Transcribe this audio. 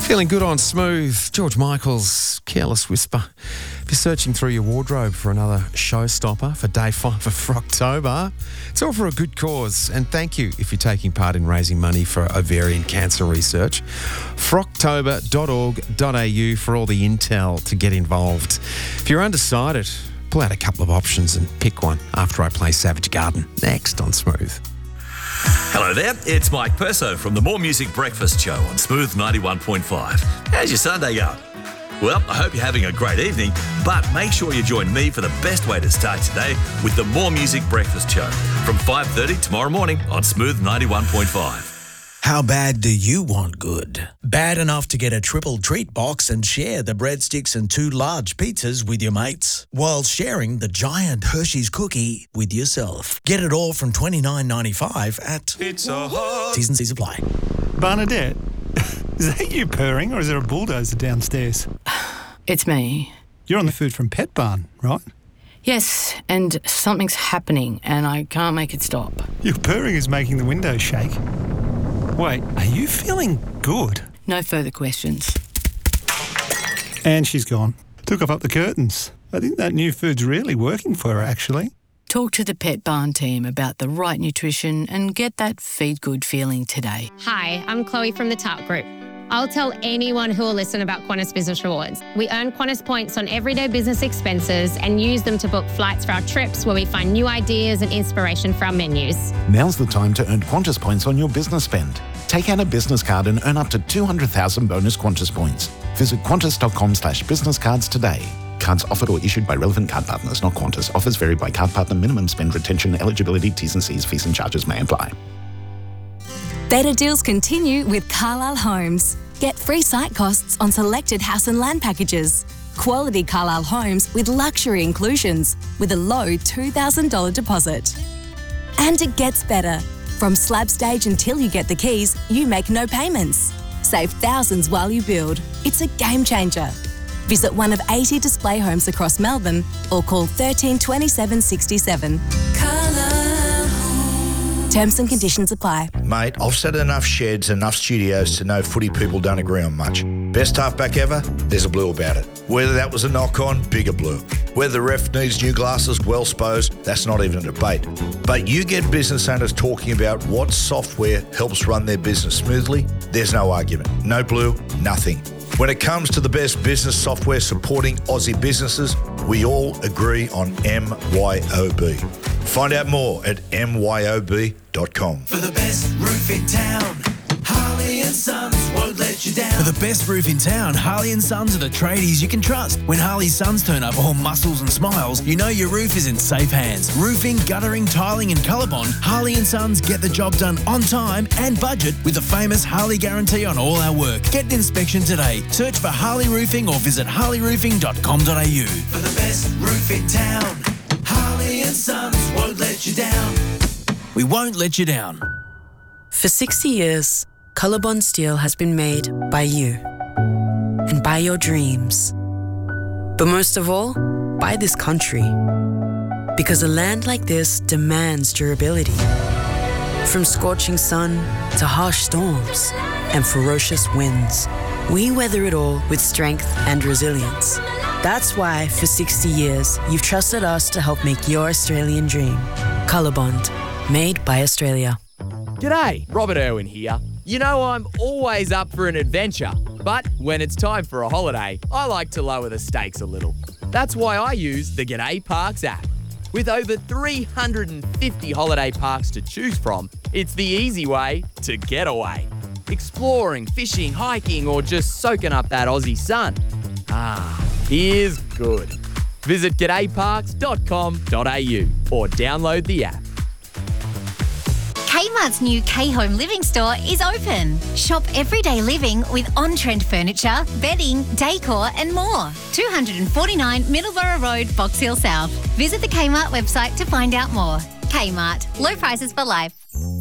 Feeling good on Smooth. George Michael's Careless Whisper. If you're searching through your wardrobe for another showstopper for day 5 of Frocktober, it's all for a good cause. And thank you if you're taking part in raising money for ovarian cancer research. Frocktober.org.au for all the intel to get involved. If you're undecided, pull out a couple of options and pick one after I play Savage Garden next on Smooth. Hello there, it's Mike Perso from the More Music Breakfast Show on Smooth 91.5. How's your Sunday going? Well, I hope you're having a great evening, but make sure you join me for the best way to start today with the More Music Breakfast Show from 5:30 tomorrow morning on Smooth 91.5. How bad do you want good? Bad enough to get a triple treat box and share the breadsticks and 2 large pizzas with your mates, while sharing the giant Hershey's cookie with yourself. Get it all from $29.95 at Pizza Hut. T's and C's apply. Bernadette, is that you purring or is there a bulldozer downstairs? It's me. You're on the food from Pet Barn, right? Yes, and something's happening and I can't make it stop. Your purring is making the windows shake. Wait, are you feeling good? No further questions. And she's gone. Took off up the curtains. I think that new food's really working for her, actually. Talk to the Pet Barn team about the right nutrition and get that feed good feeling today. Hi, I'm Chloe from the TARP Group. I'll tell anyone who will listen about Qantas Business Rewards. We earn Qantas points on everyday business expenses and use them to book flights for our trips where we find new ideas and inspiration for our menus. Now's the time to earn Qantas points on your business spend. Take out a business card and earn up to 200,000 bonus Qantas points. Visit qantas.com/business cards today. Cards offered or issued by relevant card partners, not Qantas. Offers vary by card partner. Minimum spend, retention, eligibility, T's and C's, fees and charges may apply. Better deals continue with Carlisle Homes. Get free site costs on selected house and land packages. Quality Carlisle Homes with luxury inclusions with a low $2,000 deposit. And it gets better. From slab stage until you get the keys, you make no payments. Save thousands while you build. It's a game changer. Visit one of 80 display homes across Melbourne or call 13 27 67. Terms and conditions apply. Mate, I've set enough sheds, enough studios to know footy people don't agree on much. Best halfback ever? There's a blue about it. Whether that was a knock-on, bigger blue. Whether the ref needs new glasses, well supposed, that's not even a debate. But you get business owners talking about what software helps run their business smoothly, there's no argument. No blue, nothing. When it comes to the best business software supporting Aussie businesses, we all agree on MYOB. Find out more at myob.com. For the best roof in town, Harley and Sons won't let you down. For the best roof in town, Harley and Sons are the tradies you can trust. When Harley Sons turn up all muscles and smiles, you know your roof is in safe hands. Roofing, guttering, tiling and colour bond, Harley and Sons get the job done on time and budget with the famous Harley guarantee on all our work. Get an inspection today. Search for Harley Roofing or visit harleyroofing.com.au. For the best roof in town, Harley and Sons won't let you down. We won't let you down. For 60 years, Colorbond Steel has been made by you and by your dreams. But most of all, by this country. Because a land like this demands durability. From scorching sun to harsh storms and ferocious winds, we weather it all with strength and resilience. That's why, for 60 years, you've trusted us to help make your Australian dream. Colorbond, made by Australia. G'day, Robert Irwin here. You know I'm always up for an adventure, but when it's time for a holiday, I like to lower the stakes a little. That's why I use the G'day Parks app. With over 350 holiday parks to choose from, it's the easy way to get away. Exploring, fishing, hiking, or just soaking up that Aussie sun. Here's good. Visit g'dayparks.com.au or download the app. Kmart's new K-Home Living store is open. Shop everyday living with on-trend furniture, bedding, decor and more. 249 Middleborough Road, Box Hill South. Visit the Kmart website to find out more. Kmart, low prices for life.